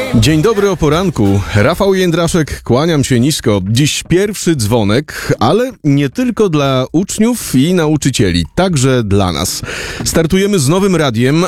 Dzień dobry o poranku. Rafał Jędraszek, kłaniam się nisko. Dziś pierwszy dzwonek, ale nie tylko dla uczniów i nauczycieli, także dla nas. Startujemy z nowym radiem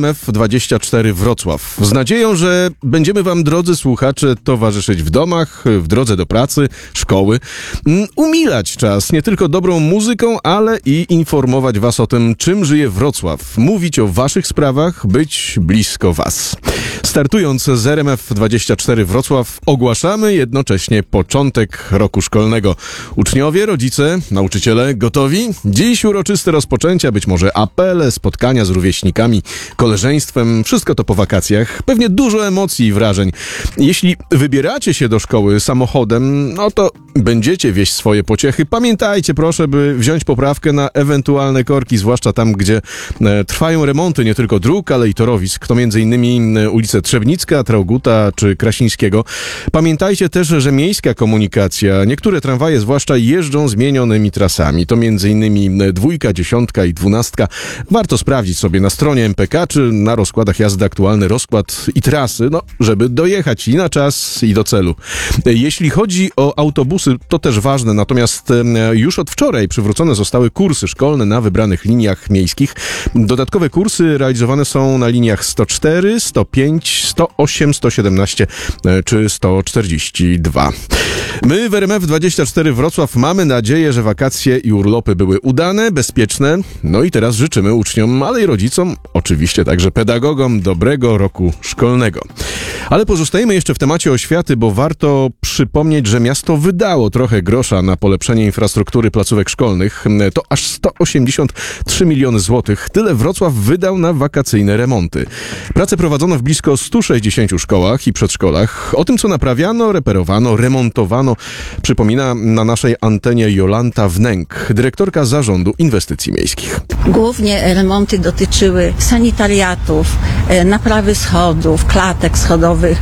RMF24 Wrocław. Z nadzieją, że będziemy wam, drodzy słuchacze, towarzyszyć w domach, w drodze do pracy, szkoły. Umilać czas nie tylko dobrą muzyką, ale i informować was o tym, czym żyje Wrocław. Mówić o waszych sprawach, być blisko was. Startując z RMF24 Wrocław, ogłaszamy jednocześnie początek roku szkolnego. Uczniowie, rodzice, nauczyciele gotowi? Dziś uroczyste rozpoczęcia, być może apele, spotkania z rówieśnikami, koleżeństwem, wszystko to po wakacjach. Pewnie dużo emocji i wrażeń. Jeśli wybieracie się do szkoły samochodem, no to będziecie wieść swoje pociechy. Pamiętajcie proszę, by wziąć poprawkę na ewentualne korki, zwłaszcza tam, gdzie trwają remonty nie tylko dróg, ale i torowisk. To m.in. ulice Trzebnicka, Trauguta czy Krasińskiego. Pamiętajcie też, że miejska komunikacja, niektóre tramwaje zwłaszcza jeżdżą zmienionymi trasami. To m.in. 2, 10 i 12. Warto sprawdzić sobie na stronie MPK czy na rozkładach jazdy aktualny rozkład i trasy, żeby dojechać i na czas, i do celu. Jeśli chodzi o autobusy, to też ważne, natomiast już od wczoraj przywrócone zostały kursy szkolne na wybranych liniach miejskich. Dodatkowe kursy realizowane są na liniach 104, 105, 108, 117 czy 142. My w RMF24 Wrocław mamy nadzieję, że wakacje i urlopy były udane, bezpieczne. No i teraz życzymy uczniom, ale i rodzicom, oczywiście także pedagogom, dobrego roku szkolnego. Ale pozostajemy jeszcze w temacie oświaty, bo warto przypomnieć, że miasto wydało trochę grosza na polepszenie infrastruktury placówek szkolnych. To aż 183 miliony złotych. Tyle Wrocław wydał na wakacyjne remonty. Prace prowadzono w blisko 160 szkołach i przedszkolach. O tym, co naprawiano, reperowano, remontowano, przypomina na naszej antenie Jolanta Wnęk, dyrektorka Zarządu Inwestycji Miejskich. Głównie remonty dotyczyły sanitariatów, naprawy schodów, klatek schodowych,